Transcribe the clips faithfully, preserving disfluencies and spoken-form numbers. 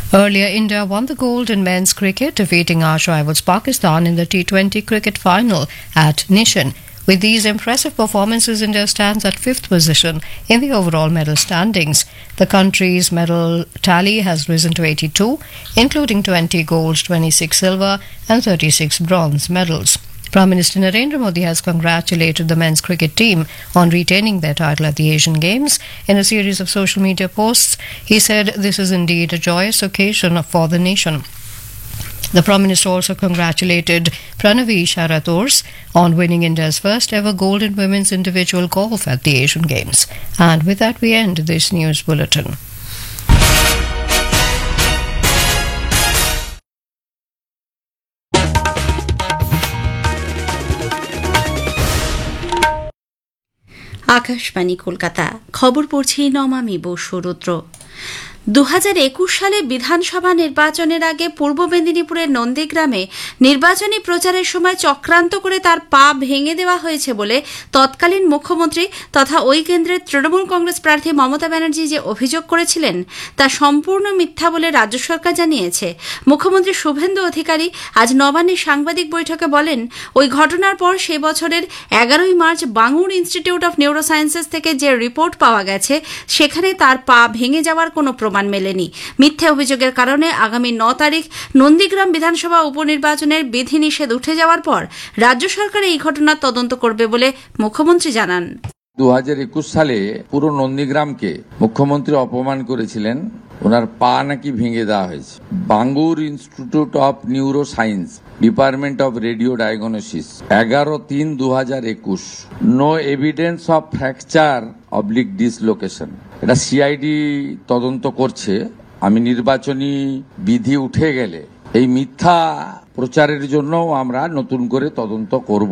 Earlier, India won the gold in men's cricket, defeating arch rivals Pakistan in the T twenty cricket final at Nishan. With these impressive performances, India stands at fifth position in the overall medal standings. The country's medal tally has risen to eighty-two, including twenty golds, twenty-six silver and thirty-six bronze medals. Prime Minister Narendra Modi has congratulated the men's cricket team on retaining their title at the Asian Games. In a series of social media posts, he said this is indeed a joyous occasion for the nation. The Prime Minister also congratulated Pranavi Sharators on winning India's first ever gold in women's individual golf at the Asian Games. And with that, we end this news bulletin. Akashvani Kolkata খবর পড়ছি নমামি বসু রুদ্র। দু হাজার একুশ সালে বিধানসভা নির্বাচনের আগে পূর্ব মেদিনীপুরের নন্দীগ্রামে নির্বাচনী প্রচারের সময় চক্রান্ত করে তার পা ভেঙে দেওয়া হয়েছে বলে তৎকালীন মুখ্যমন্ত্রী তথা ওই কেন্দ্রের তৃণমূল কংগ্রেস প্রার্থী মমতা ব্যানার্জি যে অভিযোগ করেছিলেন তা সম্পূর্ণ মিথ্যা বলে রাজ্য সরকার জানিয়েছে। মুখ্যমন্ত্রী শুভেন্দু অধিকারী আজ নবান্নে সাংবাদিক বৈঠকে বলেন, ওই ঘটনার পর সে বছরের এগারোই March Bangur institute of neurosciences থেকে যে রিপোর্ট পাওয়া গেছে সেখানে তার পা ভেঙে যাওয়ার কোনো প্রমাণ মেলেনি। মিথ্যে অভিযোগের কারণে আগামী ন তারিখ নন্দীগ্রাম বিধানসভা উপনির্বাচনের বিধিনিষেধ উঠে যাওয়ার পর রাজ্য সরকার এই ঘটনার তদন্ত করবে বলে মুখ্যমন্ত্রী জানান। দু হাজার একুশ সালে পুরো নন্দীগ্রামকে মুখ্যমন্ত্রী অপমান করেছিলেন, ওনার পা নাকি ভেঙে দেওয়া হয়েছে। Bangur institute of neuro science department of radio diagnosis এগারো তিন দু হাজার একুশ no evidence of fracture oblique dislocation. এটা সিআইডি তদন্ত করছে। আমি নির্বাচনী বিধি উঠে গেলে এই মিথ্যা প্রচারের জন্য আমরা নতুন করে তদন্ত করব।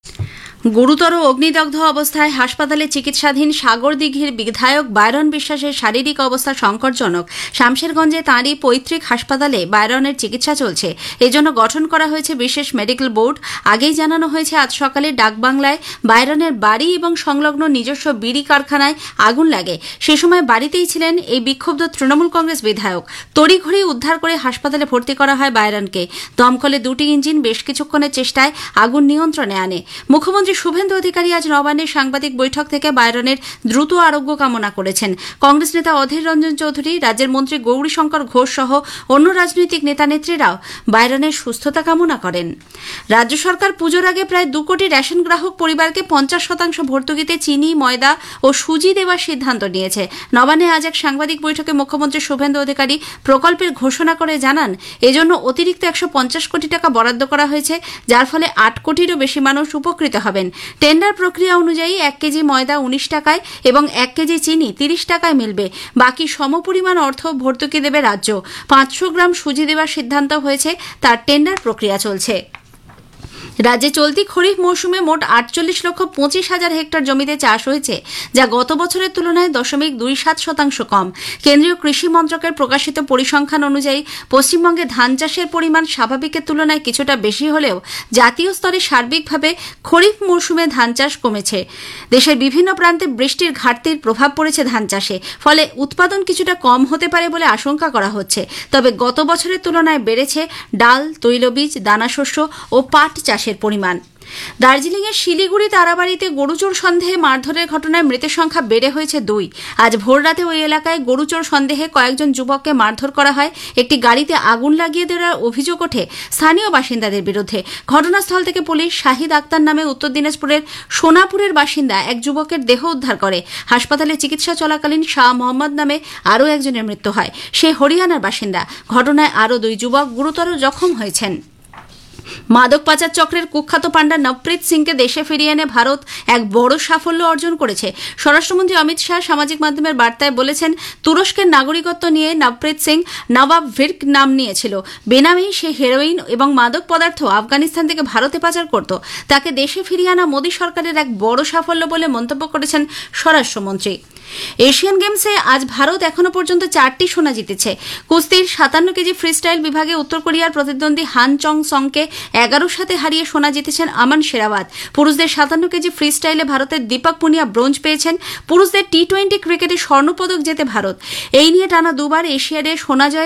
গুরুতর অগ্নিদগ্ধ অবস্থায় হাসপাতালে চিকিৎসাধীন সাগরদিঘির বিধায়ক বাইরন বিশ্বাসের শারীরিক অবস্থা সংকটজনক। শামশেরগঞ্জে তাঁরই পৈতৃক হাসপাতালে বাইরনের চিকিৎসা চলছে। এজন্য গঠন করা হয়েছে বিশেষ মেডিকেল বোর্ড। আগেই জানানো হয়েছে আজ সকালে ডাকবাংলায় বাইরনের বাড়ি এবং সংলগ্ন নিজস্ব বিড়ি কারখানায় আগুন লাগে। সে সময় বাড়িতেই ছিলেন এই বিক্ষুব্ধ তৃণমূল কংগ্রেস বিধায়ক। তড়িঘড়ি উদ্ধার করে হাসপাতালে ভর্তি করা হয় বাইরনকে। দমকলে দুটি ইঞ্জিন বেশ কিছুক্ষণের চেষ্টায় আগুন নিয়ন্ত্রণে আনে। মুখ্যমন্ত্রী শুভেন্দু অধিকারী আজ নবান্নে সাংবাদিক বৈঠক থেকে বাইরনের দ্রুত আরোগ্য কামনা করেছেন। কংগ্রেস নেতা অধীর রঞ্জন চৌধুরী, রাজ্যের মন্ত্রী গৌরীশঙ্কর ঘোষ সহ অন্য রাজনৈতিক নেতা নেত্রীরাও বাইরনের সুস্থতা কামনা করেন। রাজ্য সরকার পুজোর আগে প্রায় দু কোটি রেশন গ্রাহক পরিবারকে পঞ্চাশ শতাংশ ভর্তুকিতে চিনি, ময়দা ও সুজি দেওয়ার সিদ্ধান্ত নিয়েছে। নবান্নে আজ এক সাংবাদিক বৈঠকে মুখ্যমন্ত্রী শুভেন্দু অধিকারী প্রকল্পের ঘোষণা করে জানান, এজন্য অতিরিক্ত একশো পঞ্চাশ কোটি টাকা বরাদ্দ করা হয়েছে, যার ফলে আট কোটিরও বেশি মানুষ উপকৃত হবে। টেন্ডার প্রক্রিয়া অনুযায়ী এক কেজি ময়দা উনিশ টাকায় এবং এক কেজি চিনি তিরিশ টাকায় মিলবে। বাকি সমপরিমাণ অর্থ ভর্তুকি দেবে রাজ্য। পাঁচশো গ্রাম সুজি দেওয়ার সিদ্ধান্ত হয়েছে, তার টেন্ডার প্রক্রিয়া চলছে। রাজ্যে চলতি খরিফ মৌসুমে মোট আটচল্লিশ লক্ষ পঁচিশ হাজার হেক্টর জমিতে চাষ হয়েছে, যা গত বছরের তুলনায় দশমিক দুই সাত শতাংশ কম। কেন্দ্রীয় কৃষি মন্ত্রকের প্রকাশিত পরিসংখ্যান অনুযায়ী পশ্চিমবঙ্গে ধান চাষের পরিমাণ স্বাভাবিকের তুলনায় কিছুটা বেশি হলেও জাতীয় স্তরে সার্বিকভাবে খরিফ মৌসুমে ধান চাষ কমেছে। দেশের বিভিন্ন প্রান্তে বৃষ্টির ঘাটতির প্রভাব পড়েছে ধান চাষে, ফলে উৎপাদন কিছুটা কম হতে পারে বলে আশঙ্কা করা হচ্ছে। তবে গত বছরের তুলনায় বেড়েছে ডাল, তৈলবীজ, দানাশস্য ও পাট চাষের পরিমাণ। দার্জিলিংয়ের শিলিগুড়ি তারাবাড়িতে গরুচোর সন্দেহে মারধরের ঘটনায় মৃতের সংখ্যা বেড়ে হয়েছে দুই। আজ ভোররাতে ওই এলাকায় গরুচোর সন্দেহে কয়েকজন যুবককে মারধর করা হয়। একটি গাড়িতে আগুন লাগিয়ে দেওয়ার অভিযোগ ওঠে স্থানীয় বাসিন্দাদের বিরুদ্ধে। ঘটনাস্থল থেকে পুলিশ শাহিদ আক্তার নামে উত্তর দিনাজপুরের সোনাপুরের বাসিন্দা এক যুবকের দেহ উদ্ধার করে। হাসপাতালে চিকিৎসা চলাকালীন শাহ মোহাম্মদ নামে আরও একজনের মৃত্যু হয়। সে হরিয়ানার বাসিন্দা। ঘটনায় আরও দুই যুবক গুরুতর জখম হয়েছেন। মাদক পাচার চক্রের কুখ্যাত পাণ্ডা নবপ্রীত সিংকে দেশে ফিরিয়ে এনে ভারত এক বড় সাফল্য অর্জন করেছে। স্বরাষ্ট্রমন্ত্রী অমিত শাহ সামাজিক মাধ্যমের বার্তায় বলেছেন, তুরস্কের নাগরিকত্ব নিয়ে নবপ্রীত সিং নবাব ভির্ক নাম নিয়েছিল। বেনামেই সে হেরোইন এবং মাদক পদার্থ আফগানিস্তান থেকে ভারতে পাচার করত। তাকে দেশে ফিরিয়ে আনা মোদী সরকারের এক বড় সাফল্য বলে মন্তব্য করেছেন স্বরাষ্ট্রমন্ত্রী। এশিয়ান গেমসে আজ ভারত এখনো পর্যন্ত চারটি সোনা জিতেছে। কুস্তির সাতান্ন কেজি ফ্রিস্টাইল বিভাগে উত্তর কোরিয়ার প্রতিদ্বন্দ্বী হান চং সংকে এগারোর সাথে হারিয়ে সোনা জিতেছেন আমান শেরাওয়াত। পুরুষদের সাতান্ন কেজি ফ্রিস্টাইলে ভারতের দীপক পুনিয়া ব্রোঞ্জ পেয়েছেন। পুরুষদের টি টোয়েন্টি ক্রিকেটে স্বর্ণপদক জেতে ভারত। এই নিয়ে টানা দুবার এশিয়াডে সোনা জয়